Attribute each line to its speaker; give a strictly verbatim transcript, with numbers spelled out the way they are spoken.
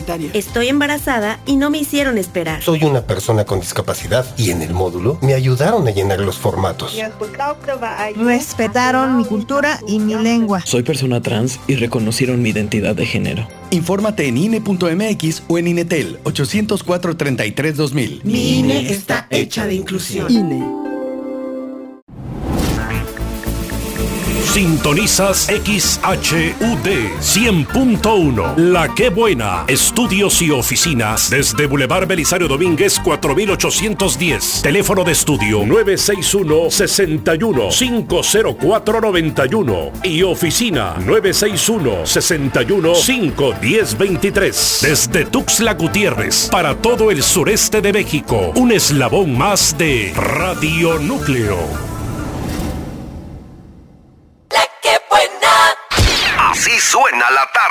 Speaker 1: secretaria.
Speaker 2: Estoy embarazada y no me hicieron esperar.
Speaker 3: Soy una persona con discapacidad y en el módulo me ayudaron a llenar los formatos.
Speaker 4: Respetaron mi cultura y mi lengua.
Speaker 5: Soy persona trans y reconocieron mi identidad de género.
Speaker 6: Infórmate en I N E punto M X o en INETEL ochocientos cuatro, treinta y tres, dos mil.
Speaker 1: Mi I N E está hecha de inclusión.
Speaker 4: I N E.
Speaker 7: Sintonizas X H U D cien punto uno. La Qué Buena. Estudios y oficinas desde Boulevard Belisario Domínguez cuatro mil ochocientos diez. Teléfono de estudio nueve seis uno, seis uno, cinco cero cuatro, nueve uno y oficina nueve seis uno, seis uno, cinco uno cero, dos tres. Desde Tuxtla Gutiérrez para todo el sureste de México. Un eslabón más de Radio Núcleo.